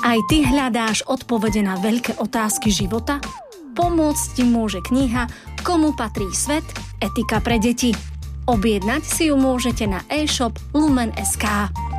Aj ty hľadáš odpovede na veľké otázky života? Pomôcť ti môže kniha Komu patrí svet? Etika pre deti. Objednať si ju môžete na e-shop Lumen.sk.